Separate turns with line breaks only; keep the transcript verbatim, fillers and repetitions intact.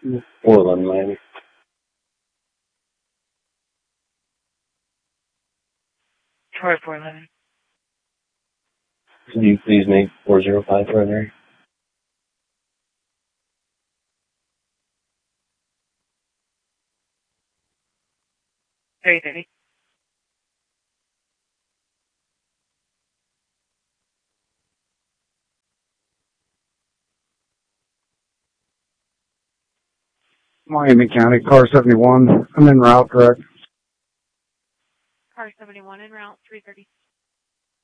Portland, Miami.
Troy four eleven.
Could you please make four zero five primary?
three thirty.
Miami County, car seventy-one. I'm en route, correct?
Car seventy-one en route, three thirty.